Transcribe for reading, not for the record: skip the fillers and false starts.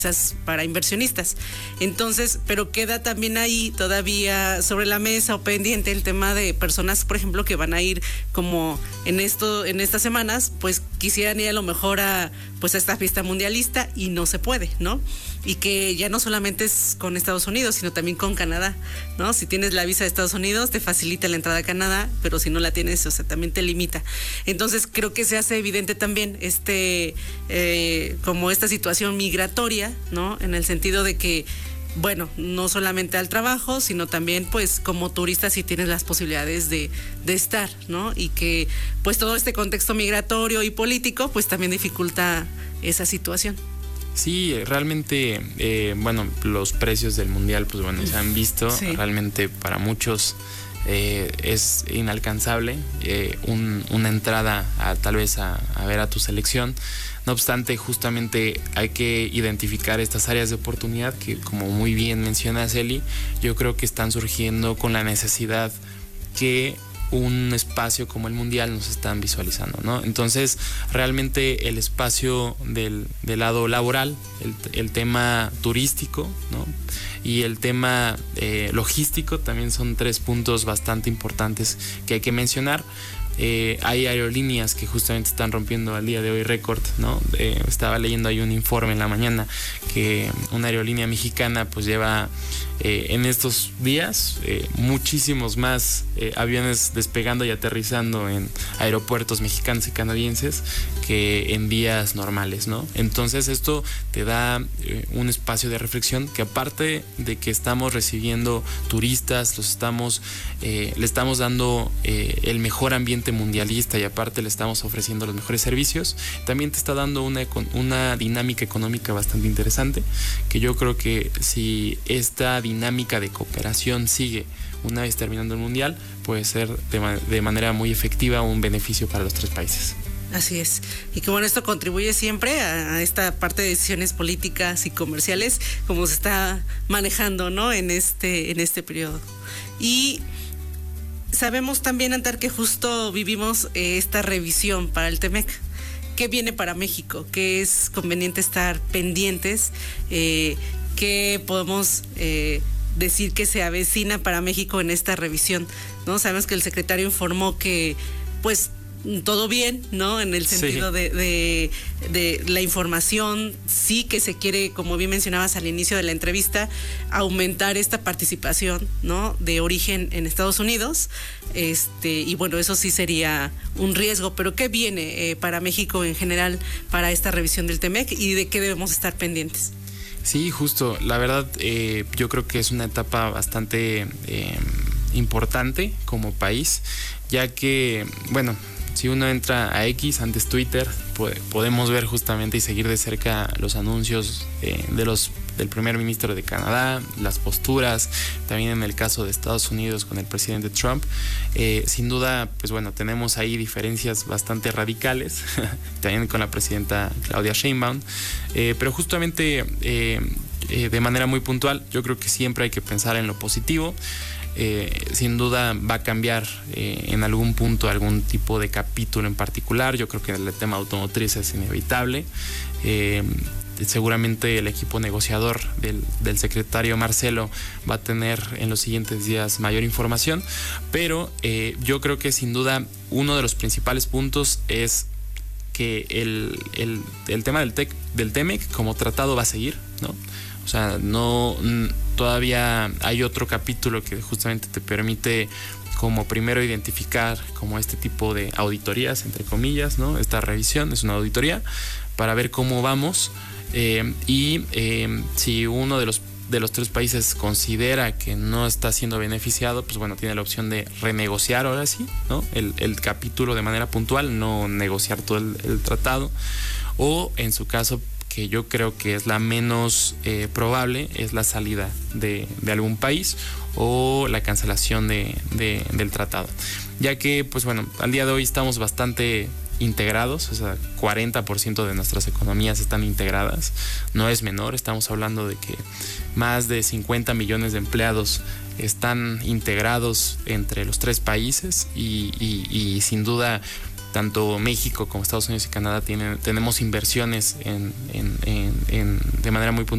para inversionistas. Entonces, pero queda también ahí todavía sobre la mesa o pendiente el tema de personas, por ejemplo, que van a ir como en estas semanas, pues quisieran ir a lo mejor a esta fiesta mundialista y no se puede, ¿no? Y que ya no solamente es con Estados Unidos, sino también con Canadá, ¿no? Si tienes la visa de Estados Unidos, te facilita la entrada a Canadá, pero si no la tienes, o sea, también te limita. Entonces, creo que se hace evidente también como esta situación migratoria, ¿no? En el sentido de que, bueno, no solamente al trabajo, sino también, pues, como turista si tienes las posibilidades de estar, ¿no? Y que, pues, todo este contexto migratorio y político, pues, también dificulta esa situación. Sí, realmente, bueno, los precios del mundial, pues bueno, se han visto. Sí. Realmente para muchos es inalcanzable una entrada tal vez a ver a tu selección. No obstante, justamente hay que identificar estas áreas de oportunidad que, como muy bien menciona Celi, yo creo que están surgiendo con la necesidad que un espacio como el mundial nos están visualizando, ¿no? Entonces, realmente el espacio del lado laboral, el tema turístico, ¿no? Y el tema logístico también son 3 puntos bastante importantes que hay que mencionar. Hay aerolíneas que justamente están rompiendo al día de hoy récord, ¿no? Estaba leyendo ahí un informe en la mañana que una aerolínea mexicana pues lleva en estos días muchísimos más aviones despegando y aterrizando en aeropuertos mexicanos y canadienses que en días normales, ¿no? Entonces esto te da un espacio de reflexión que, aparte de que estamos recibiendo turistas, le estamos dando el mejor ambiente mundialista y aparte le estamos ofreciendo los mejores servicios, también te está dando una dinámica económica bastante interesante, que yo creo que si esta dinámica de cooperación sigue una vez terminando el mundial, puede ser de manera muy efectiva un beneficio para los 3 países. Así es. Y que bueno, esto contribuye siempre a esta parte de decisiones políticas y comerciales, como se está manejando, ¿no? En este periodo. Y sabemos también, Antar, que justo vivimos esta revisión para el TEMEC. ¿Qué viene para México? ¿Qué es conveniente estar pendientes? ¿Qué podemos decir que se avecina para México en esta revisión? ¿No? Sabemos que el secretario informó que, pues, todo bien, ¿no? En el sentido sí. de la información, sí que se quiere, como bien mencionabas al inicio de la entrevista, aumentar esta participación, ¿no? De origen en Estados Unidos, y bueno, eso sí sería un riesgo, pero ¿qué viene para México en general para esta revisión del TEMEC y de qué debemos estar pendientes? Sí, justo, la verdad, yo creo que es una etapa bastante importante como país, ya que, bueno, si uno entra a X, antes Twitter, podemos ver justamente y seguir de cerca los anuncios del primer ministro de Canadá, las posturas, también en el caso de Estados Unidos con el presidente Trump. Sin duda, pues bueno, tenemos ahí diferencias bastante radicales, también con la presidenta Claudia Sheinbaum, pero justamente de manera muy puntual, yo creo que siempre hay que pensar en lo positivo. Sin duda va a cambiar en algún punto algún tipo de capítulo en particular. Yo creo que el tema automotriz es inevitable. Seguramente el equipo negociador del secretario Marcelo va a tener en los siguientes días mayor información, pero yo creo que sin duda uno de los principales puntos es que el tema del TEMEC como tratado va a seguir, ¿no? O sea, todavía hay otro capítulo que justamente te permite como primero identificar como este tipo de auditorías, entre comillas, ¿no? Esta revisión es una auditoría para ver cómo vamos si uno de los 3 países considera que no está siendo beneficiado, pues bueno, tiene la opción de renegociar ahora sí, ¿no? El capítulo de manera puntual, no negociar todo el tratado, o en su caso, que yo creo que es la menos probable, es la salida de algún país o la cancelación del tratado, ya que pues bueno, al día de hoy estamos bastante integrados, o sea, 40% de nuestras economías están integradas, no es menor, estamos hablando de que más de 50 millones de empleados están integrados entre los 3 países y sin duda tanto México como Estados Unidos y Canadá tenemos inversiones de manera muy puntual